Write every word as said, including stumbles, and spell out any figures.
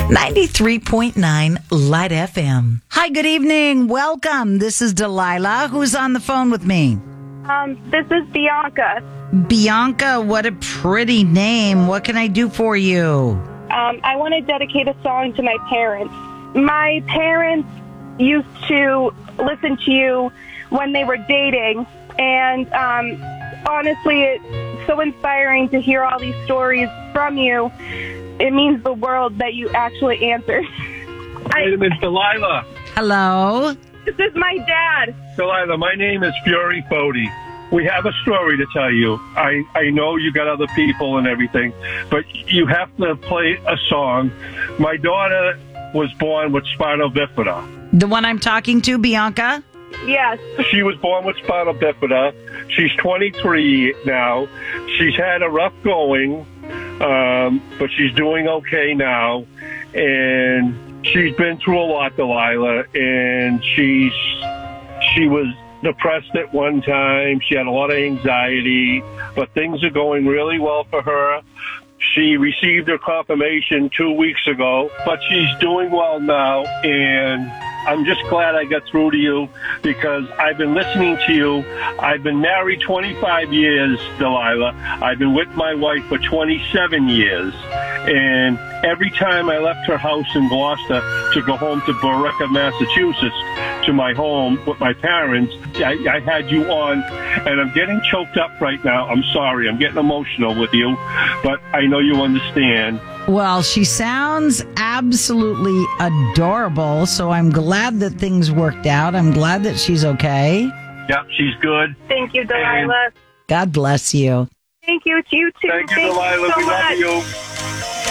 ninety-three point nine Light F M. Hi, good evening. Welcome. This is Delilah. Who's on the phone with me? Um, this is Bianca. Bianca, what a pretty name. What can I do for you? Um, I want to dedicate a song to my parents. My parents used to listen to you when they were dating, and um, honestly, it's so inspiring to hear all these stories from you. It means the world that you actually answered. Wait a minute, Delilah. Hello? This is my dad. Delilah, my name is Fury Fody. We have a story to tell you. I, I know you got other people and everything, but you have to play a song. My daughter was born with spinal bifida. The one I'm talking to, Bianca? Yes. She was born with spinal bifida. She's twenty-three now. She's had a rough going, um, but she's doing okay now. And she's been through a lot, Delilah, and she's she was depressed at one time. She had a lot of anxiety, but things are going really well for her. She received her confirmation two weeks ago, but she's doing well now, and I'm just glad I got through to you because I've been listening to you. I've been married twenty-five years, Delilah. I've been with my wife for twenty-seven years, and every time I left her house in Gloucester to go home to Billerica, Massachusetts, to my home with my parents, I, I had you on, and I'm getting choked up right now. I'm sorry. I'm getting emotional with you, but I know you understand. Well, she sounds absolutely adorable, so I'm glad that things worked out. I'm glad that she's okay. Yep, she's good. Thank you, Delilah. God bless you. Thank you. You too. Thank you, Thank Delilah. you so We much. love you.